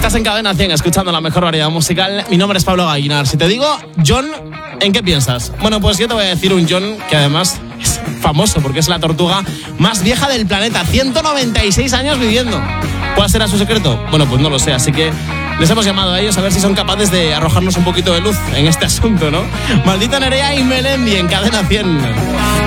Estás en Cadena 100 escuchando la mejor variedad musical. Mi nombre es Pablo Gallinar. Si te digo John, ¿en qué piensas? Bueno, pues yo te voy a decir un John que además es famoso porque es la tortuga más vieja del planeta. 196 años viviendo. ¿Cuál será su secreto? Bueno, pues no lo sé, así que les hemos llamado a ellos a ver si son capaces de arrojarnos un poquito de luz en este asunto, ¿no? Maldita Nerea y Melendi en Cadena 100.